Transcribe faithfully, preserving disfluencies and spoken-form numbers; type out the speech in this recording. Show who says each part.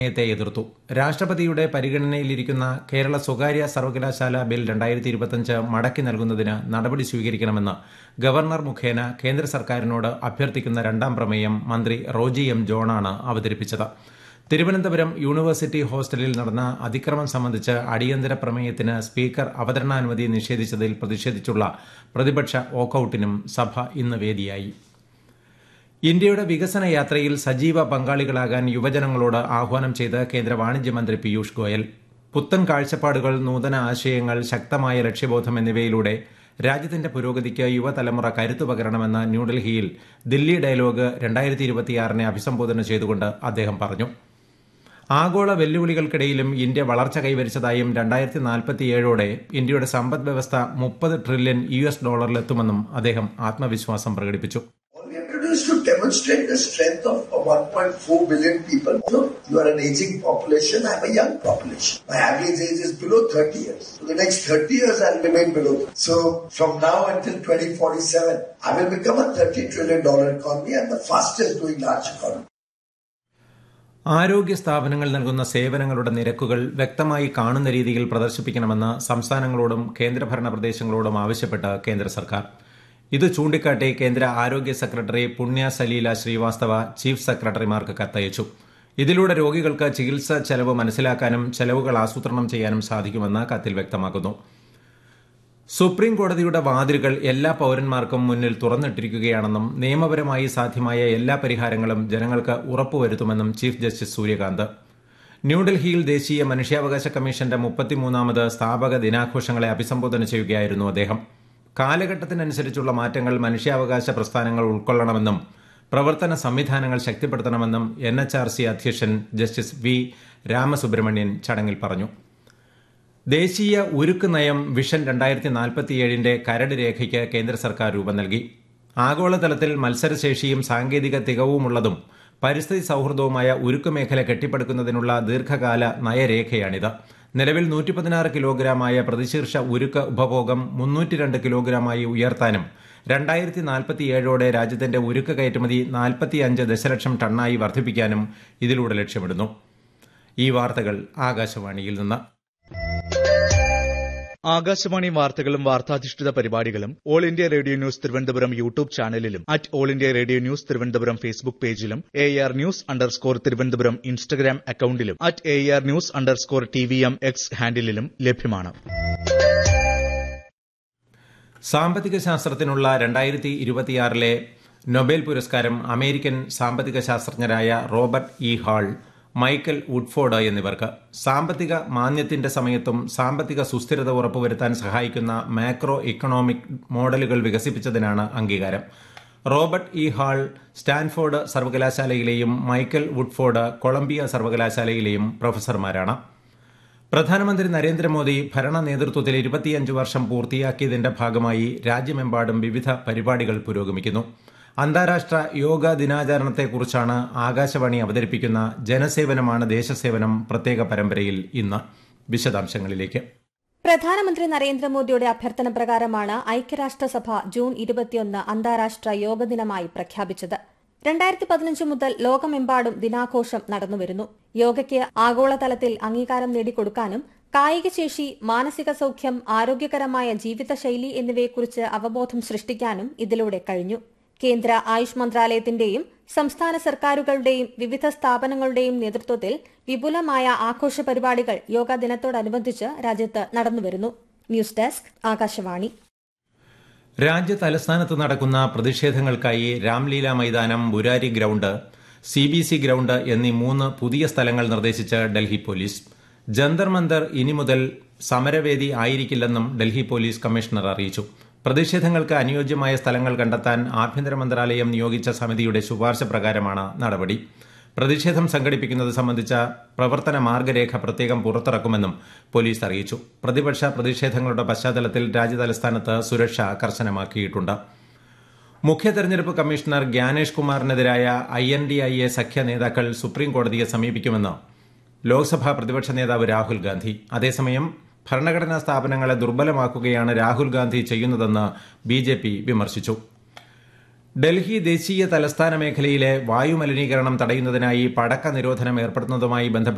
Speaker 1: ത്തെ എതിർത്തു. രാഷ്ട്രപതിയുടെ പരിഗണനയിലിരിക്കുന്ന കേരള സ്വകാര്യ സർവകലാശാല ബിൽ രണ്ടായിരത്തി ഇരുപത്തിയഞ്ച് മടക്കി നൽകുന്നതിന് നടപടി സ്വീകരിക്കണമെന്ന് ഗവർണർ മുഖേന കേന്ദ്ര സർക്കാരിനോട് അഭ്യർത്ഥിക്കുന്ന രണ്ടാം പ്രമേയം മന്ത്രി റോജി എം ജോണാണ് അവതരിപ്പിച്ചത്. തിരുവനന്തപുരം യൂണിവേഴ്സിറ്റി ഹോസ്റ്റലിൽ നടന്ന അതിക്രമം സംബന്ധിച്ച് അടിയന്തര പ്രമേയത്തിന് സ്പീക്കർ അവതരണാനുമതി നിഷേധിച്ചതിൽ പ്രതിഷേധിച്ചുള്ള പ്രതിപക്ഷ വാക്കൌട്ടിനും സഭ ഇന്ന് വേദിയായി. ഇന്ത്യയുടെ വികസന യാത്രയിൽ സജീവ പങ്കാളികളാകാൻ യുവജനങ്ങളോട് ആഹ്വാനം ചെയ്ത് കേന്ദ്ര വാണിജ്യമന്ത്രി പീയൂഷ് ഗോയൽ. പുത്തൻ കാഴ്ചപ്പാടുകൾ, നൂതന ആശയങ്ങൾ, ശക്തമായ ലക്ഷ്യബോധം എന്നിവയിലൂടെ രാജ്യത്തിന്റെ പുരോഗതിക്ക് യുവതലമുറ കരുത്തു പകരണമെന്ന് ന്യൂഡൽഹിയിൽ ദില്ലി ഡയലോഗ് രണ്ടായിരത്തി ഇരുപത്തിയാറിനെ അഭിസംബോധന ചെയ്തുകൊണ്ട് അദ്ദേഹം പറഞ്ഞു. ആഗോള വെല്ലുവിളികൾക്കിടയിലും ഇന്ത്യ വളർച്ച കൈവരിച്ചതായും രണ്ടായിരത്തി നാൽപ്പത്തിയേഴോടെ ഇന്ത്യയുടെ സമ്പദ് വ്യവസ്ഥ മുപ്പത് ട്രില്യൺ യു എസ് ഡോളറിലെത്തുമെന്നും അദ്ദേഹം ആത്മവിശ്വാസം പ്രകടിപ്പിച്ചു.
Speaker 2: Is to demonstrate the strength of one point four billion people. You know, you are an aging population, I am a young population. My average age is below thirty years. For the next thirty years, I will remain below. So, from now until twenty forty-seven, I will become a thirty trillion dollar economy and the fastest growing large economy.
Speaker 1: ആരോഗ്യ സ്ഥാപനങ്ങൾ നൽകുന്ന സേവനങ്ങളുടെ നിരക്കുകൾ വ്യക്തമായി കാണുന്ന രീതിയിൽ പ്രദർശിപ്പിക്കണമെന്ന് സംസ്ഥാനങ്ങളോടും കേന്ദ്രഭരണ പ്രദേശങ്ങളോടും ആവശ്യപ്പെട്ട് കേന്ദ്ര സർക്കാർ. ഇത് ചൂണ്ടിക്കാട്ടി കേന്ദ്ര ആരോഗ്യ സെക്രട്ടറി പുണ്യ സലീല ശ്രീവാസ്തവ ചീഫ് സെക്രട്ടറിമാർക്ക് കത്തയച്ചു. ഇതിലൂടെ രോഗികൾക്ക് ചികിത്സാ ചെലവ് മനസ്സിലാക്കാനും ചെലവുകൾ ആസൂത്രണം ചെയ്യാനും സാധിക്കുമെന്ന് കത്തിൽ വ്യക്തമാക്കുന്നു. സുപ്രീം കോടതിയുടെ വാതിലുകൾ എല്ലാ പൌരന്മാർക്കും മുന്നിൽ തുറന്നിട്ടിരിക്കുകയാണെന്നും നിയമപരമായി സാധ്യമായ എല്ലാ പരിഹാരങ്ങളും ജനങ്ങൾക്ക് ഉറപ്പുവരുത്തുമെന്നും ചീഫ് ജസ്റ്റിസ് സൂര്യകാന്ത്. ന്യൂഡൽഹിയിൽ ദേശീയ മനുഷ്യാവകാശ കമ്മീഷന്റെ മുപ്പത്തിമൂന്നാമത് സ്ഥാപക ദിനാഘോഷങ്ങളെ അഭിസംബോധന ചെയ്യുകയായിരുന്നു അദ്ദേഹം. കാലഘട്ടത്തിനനുസരിച്ചുള്ള മാറ്റങ്ങൾ മനുഷ്യാവകാശ പ്രസ്ഥാനങ്ങൾ ഉൾക്കൊള്ളണമെന്നും പ്രവർത്തന സംവിധാനങ്ങൾ ശക്തിപ്പെടുത്തണമെന്നും എൻ എച്ച് ആർ സി അധ്യക്ഷൻ ജസ്റ്റിസ് വി രാമസുബ്രഹ്മണ്യൻ ചടങ്ങിൽ പറഞ്ഞു. ദേശീയ ഉരുക്ക് നയം വിഷൻ രണ്ടായിരത്തി നാൽപ്പത്തിയേഴിന്റെ കരട് രേഖയ്ക്ക് കേന്ദ്ര സർക്കാർ രൂപം നൽകി. ആഗോളതലത്തിൽ മത്സരശേഷിയും സാങ്കേതിക തികവുമുള്ളതും പരിസ്ഥിതി സൌഹൃദവുമായ ഉരുക്ക് മേഖല കെട്ടിപ്പടുക്കുന്നതിനുള്ള ദീർഘകാല നയരേഖയാണിത്. നിലവിൽ നൂറ്റി പതിനാറ് കിലോഗ്രാമായ പ്രതിശീർഷ ഉരുക്ക് ഉപഭോഗം മുന്നൂറ്റി രണ്ട് കിലോഗ്രാമായി ഉയർത്താനും രണ്ടായിരത്തി നാൽപ്പത്തിയേഴോടെ രാജ്യത്തിന്റെ ഉരുക്ക് കയറ്റുമതി നാൽപ്പത്തിയഞ്ച് ദശലക്ഷം ടണ്ണായി വർദ്ധിപ്പിക്കാനും ഇതിലൂടെ ലക്ഷ്യമിടുന്നു. ഈ വാർത്തകൾ ആകാശവാണിയിൽ നിന്ന്.
Speaker 3: ആകാശവാണി വാർത്തകളും വാർത്താധിഷ്ഠിത പരിപാടികളും all India radio news Thiruvananthapuram YouTube ചാനലിലും at all India radio news Thiruvananthapuram Facebook പേജിലും A R news underscore Thiruvananthapuram Instagram അക്കൌണ്ടിലും at A R news underscore T V M X ഹാൻഡിലും ലഭ്യമാണ്.
Speaker 1: സാമ്പത്തിക ശാസ്ത്രത്തിനുള്ള രണ്ടായിരത്തി ഇരുപത്തിയാറിലെ നൊബേൽ പുരസ്കാരം അമേരിക്കൻ സാമ്പത്തിക ശാസ്ത്രജ്ഞരായ Robert E hall, Michael Woodford എന്നിവർക്ക്. സാമ്പത്തിക മാന്ദ്യത്തിന്റെ സമയത്തും സാമ്പത്തിക സുസ്ഥിരത ഉറപ്പുവരുത്താൻ സഹായിക്കുന്ന മാക്രോ ഇക്കണോമിക് മോഡലുകൾ വികസിപ്പിച്ചതിനാണ് അംഗീകാരം. Robert E hall Stanford സർവകലാശാലയിലെയും Michael Woodford Colombia സർവകലാശാലയിലെയും പ്രൊഫസർമാരാണ്. പ്രധാനമന്ത്രി നരേന്ദ്രമോദി ഭരണ നേതൃത്വത്തിൽ ഇരുപത്തിയഞ്ച് വർഷം പൂർത്തിയാക്കിയതിന്റെ ഭാഗമായി രാജ്യമെമ്പാടും വിവിധ പരിപാടികൾ പുരോഗമിക്കുന്നു. അന്താരാഷ്ട്ര യോഗ ദിനാചരണത്തെക്കുറിച്ചാണ് ആകാശവാണി അവതരിപ്പിക്കുന്ന ജനസേവനമാണ് ദേശസേവനം പ്രത്യേക പരമ്പരയിൽ ഇന്ന്. വിശദാംശങ്ങളിലേക്ക്.
Speaker 4: പ്രധാനമന്ത്രി നരേന്ദ്രമോദിയുടെ അഭ്യർത്ഥന പ്രകാരമാണ് ഐക്യരാഷ്ട്രസഭ ജൂൺ ഇരുപത്തിയൊന്ന് അന്താരാഷ്ട്ര യോഗ ദിനമായി പ്രഖ്യാപിച്ചത്. രണ്ടായിരത്തി പതിനഞ്ച് മുതൽ ലോകമെമ്പാടും ദിനാഘോഷം നടന്നുവരുന്നു. യോഗയ്ക്ക് ആഗോളതലത്തിൽ അംഗീകാരം നേടിക്കൊടുക്കാനും കായികശേഷി, മാനസിക സൌഖ്യം, ആരോഗ്യകരമായ ജീവിതശൈലി എന്നിവയെക്കുറിച്ച് അവബോധം സൃഷ്ടിക്കാനും ഇതിലൂടെ കഴിഞ്ഞു. കേന്ദ്ര ആയുഷ് മന്ത്രാലയത്തിന്റെയും സംസ്ഥാന സർക്കാരുകളുടെയും വിവിധ സ്ഥാപനങ്ങളുടെയും നേതൃത്വത്തിൽ വിപുലമായ ആഘോഷ പരിപാടികൾ യോഗാ ദിനത്തോടനുബന്ധിച്ച് രാജ്യത്ത് നടന്നുവരുന്നു. News desk, Akashvani.
Speaker 1: രാജ്യ തലസ്ഥാനത്ത് നടക്കുന്ന പ്രതിഷേധങ്ങൾക്കായി രാംലീല മൈതാനം, Burari ground, C B C ground എന്നീ മൂന്ന് പുതിയ സ്ഥലങ്ങൾ നിർദ്ദേശിച്ച് ഡൽഹി പോലീസ്. ജന്തർ മന്ദർ ഇനി മുതൽ സമരവേദി ആയിരിക്കില്ലെന്നും ഡൽഹി പോലീസ് കമ്മീഷണർ അറിയിച്ചു. പ്രതിഷേധങ്ങൾക്ക് അനുയോജ്യമായ സ്ഥലങ്ങൾ കണ്ടെത്താൻ ആഭ്യന്തര മന്ത്രാലയം നിയോഗിച്ച സമിതിയുടെ ശുപാർശ പ്രകാരമാണ് നടപടി. പ്രതിഷേധം സംഘടിപ്പിക്കുന്നത് സംബന്ധിച്ച പ്രവർത്തന മാർഗരേഖ പ്രത്യേകം പുറത്തിറക്കുമെന്നും പോലീസ് അറിയിച്ചു. പ്രതിപക്ഷ പ്രതിഷേധങ്ങളുടെ പശ്ചാത്തലത്തിൽ രാജ്യതലസ്ഥാനത്ത് സുരക്ഷ കർശനമാക്കിയിട്ടുണ്ട്. മുഖ്യ തെരഞ്ഞെടുപ്പ് commissioner Gyanesh കുമാറിനെതിരായ I N D I A സഖ്യ നേതാക്കൾ സുപ്രീംകോടതിയെ സമീപിക്കുമെന്ന് ലോക്സഭാ പ്രതിപക്ഷ നേതാവ് രാഹുൽ ഗാന്ധി. അതേസമയം ഭരണഘടനാ സ്ഥാപനങ്ങളെ ദുർബലമാക്കുകയാണ് രാഹുൽ ഗാന്ധി ചെയ്യുന്നതെന്ന് ബി ജെ പി വിമർശിച്ചു. ഡൽഹി ദേശീയ തലസ്ഥാന മേഖലയിലെ വായുമലിനീകരണം തടയുന്നതിനായി പടക്ക നിരോധനം ഏർപ്പെടുത്തുന്നതുമായി ബന്ധപ്പെട്ട്